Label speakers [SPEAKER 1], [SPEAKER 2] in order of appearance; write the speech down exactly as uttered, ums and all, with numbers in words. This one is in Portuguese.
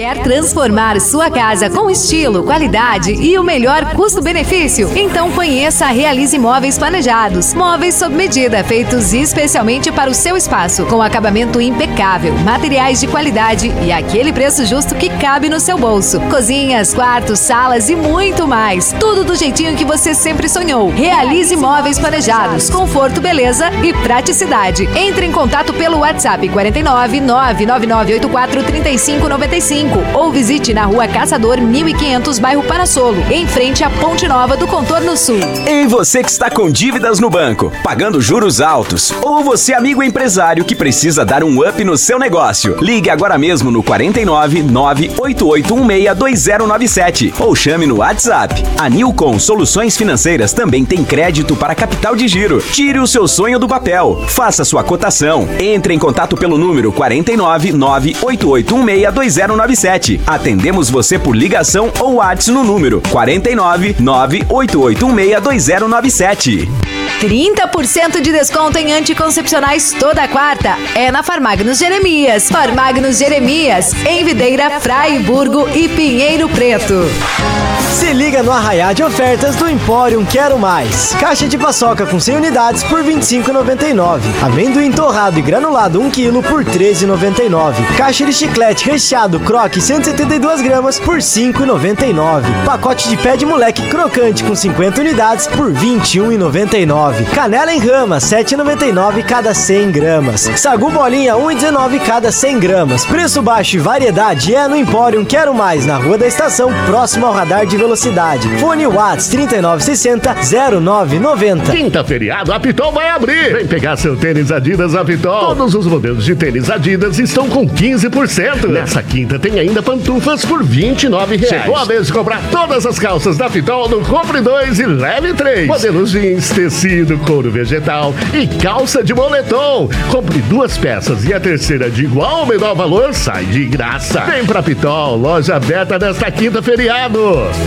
[SPEAKER 1] Quer transformar sua casa com estilo, qualidade e o melhor custo-benefício? Então conheça a Realize Móveis Planejados. Móveis sob medida, feitos especialmente para o seu espaço, com acabamento impecável, materiais de qualidade e aquele preço justo que cabe no seu bolso. Cozinhas, quartos, salas e muito mais. Tudo do jeitinho que você sempre sonhou. Realize Móveis Planejados. Conforto, beleza e praticidade. Entre em contato pelo WhatsApp quarenta e nove, nove nove nove oito quatro, três cinco nove cinco ou visite na Rua Caçador mil e quinhentos, bairro Parassolo, em frente à Ponte Nova do Contorno Sul.
[SPEAKER 2] Ei, você que está com dívidas no banco, pagando juros altos, ou você amigo empresário que precisa dar um up no seu negócio, ligue agora mesmo no quarenta e nove, nove oito oito um seis dois zero nove sete ou chame no WhatsApp. A Nilcom Soluções Financeiras também tem crédito para capital de giro. Tire o seu sonho do papel. Faça sua cotação. Entre em contato pelo número quarenta e nove, nove oito oito um seis dois zero nove sete. Atendemos você por ligação ou WhatsApp no número quarenta e nove, nove oito oito um seis dois zero nove sete.
[SPEAKER 1] trinta por cento de desconto em anticoncepcionais toda quarta. É na Farmagnos Jeremias. Farmagnos Jeremias, em Videira, Fraiburgo e Pinheiro Preto.
[SPEAKER 3] Se liga no arraiá de ofertas do Empório Quero Mais. Caixa de paçoca com cem unidades por vinte e cinco reais e noventa e nove centavos. Amendoim torrado e granulado um quilo por treze reais e noventa e nove centavos. Caixa de chiclete recheado croque cento e setenta e duas gramas por cinco reais e noventa e nove centavos. Pacote de pé de moleque crocante com cinquenta unidades por vinte e um reais e noventa e nove centavos. Canela em rama sete reais e noventa e nove centavos cada cem gramas. Sagu bolinha um real e dezenove centavos cada cem gramas. Preço baixo e variedade é no Empório Quero Mais, na Rua da Estação, próximo ao radar de velocidade. Fone Whats trinta e nove sessenta, zero nove noventa.
[SPEAKER 4] Quinta feriado, a Pitol vai abrir. Vem pegar seu tênis Adidas a Pitol. Todos os modelos de tênis Adidas estão com quinze por cento. Nessa quinta tem ainda pantufas por vinte e nove reais. Chegou a vez de comprar todas as calças da Pitol no Compre dois e Leve três. Modelos jeans, tecido, couro vegetal e calça de moletom. Compre duas peças e a terceira de igual ou menor valor sai de graça. Vem pra Pitol, loja aberta nesta quinta feriado.